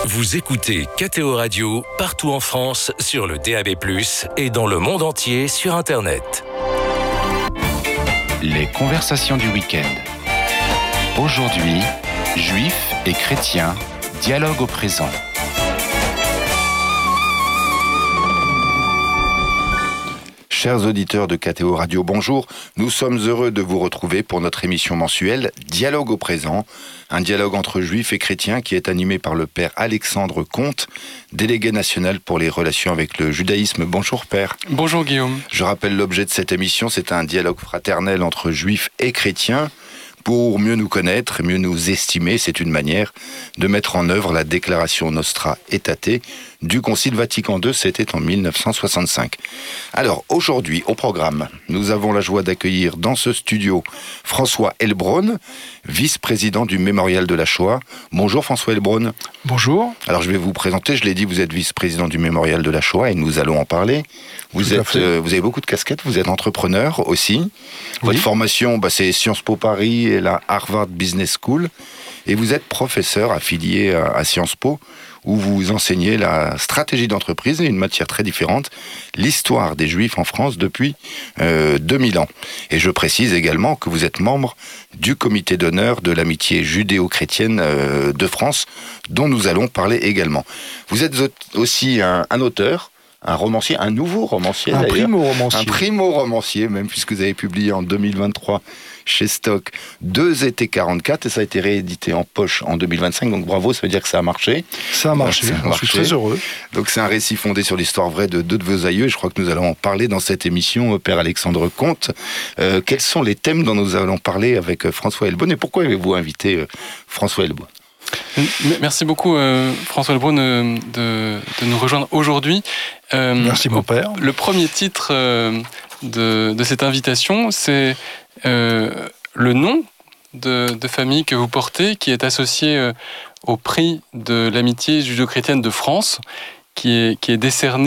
Vous écoutez KTO Radio partout en France sur le DAB+, et dans le monde entier sur Internet. Les conversations du week-end. Aujourd'hui, juifs et chrétiens, dialogue au présent. Chers auditeurs de KTO Radio, bonjour. Nous sommes heureux de vous retrouver pour notre émission mensuelle Dialogue au présent, un dialogue entre juifs et chrétiens qui est animé par le père Alexandre Comte, délégué national pour les relations avec le judaïsme. Bonjour père. Bonjour Guillaume. Je rappelle l'objet de cette émission, c'est un dialogue fraternel entre juifs et chrétiens. Pour mieux nous connaître et mieux nous estimer, c'est une manière de mettre en œuvre la déclaration Nostra Aetate du Concile Vatican II, c'était en 1965. Alors, aujourd'hui, au programme, nous avons la joie d'accueillir dans ce studio François Heilbronn, vice-président du Mémorial de la Shoah. Bonjour François Heilbronn. Bonjour. Alors, je vais vous présenter, je l'ai dit, vous êtes vice-président du Mémorial de la Shoah et nous allons en parler. Vous avez beaucoup de casquettes, vous êtes entrepreneur aussi. Votre formation, c'est Sciences Po Paris et la Harvard Business School. Et vous êtes professeur affilié à Sciences Po, où vous enseignez la stratégie d'entreprise et une matière très différente, l'histoire des Juifs en France depuis 2000 ans. Et je précise également que vous êtes membre du comité d'honneur de l'amitié judéo-chrétienne de France, dont nous allons parler également. Vous êtes aussi un auteur, un romancier, un nouveau romancier d'ailleurs. Un primo-romancier, même, puisque vous avez publié en 2023 chez Stock 2 étés 44 et ça a été réédité en poche en 2025, donc bravo, ça veut dire que ça a marché. Ça a marché, je suis très heureux. Donc c'est un récit fondé sur l'histoire vraie de deux de vos aïeux, et je crois que nous allons en parler dans cette émission, Père Alexandre Comte. Quels sont les thèmes dont nous allons parler avec François Heilbronn, et pourquoi avez-vous invité François Heilbronn ? Merci beaucoup François Heilbronn de nous rejoindre aujourd'hui. Merci mon père. Le premier titre de cette invitation, c'est le nom de famille que vous portez, qui est associé au prix de l'amitié judéo-chrétienne de France, qui est décerné